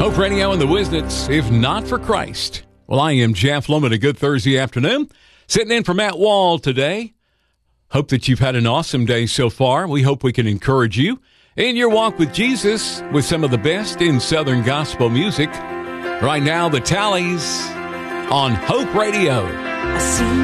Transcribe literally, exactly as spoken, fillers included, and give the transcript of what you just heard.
Hope Radio and the Wisnets, if not for Christ. Well, I am Jeff Lohman. A good Thursday afternoon. Sitting in for Matt Wall today. Hope that you've had an awesome day so far. We hope we can encourage you in your walk with Jesus with some of the best in Southern gospel music. Right now, the Tallies on Hope Radio. I see